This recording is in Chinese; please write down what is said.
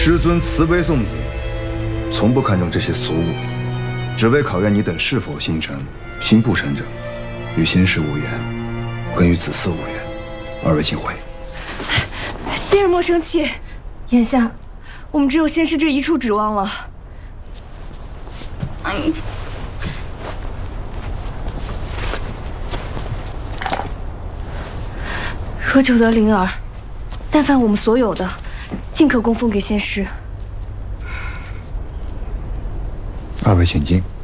师尊慈悲送子，从不看重这些俗物，只为考验你等是否心诚。心不诚者，与仙师无缘，更与子嗣无缘。二位请回。 仙人莫生气，眼下我们只有仙师这一处指望了。若求得灵儿，但凡我们所有的，尽可供奉给仙师。 二位请进。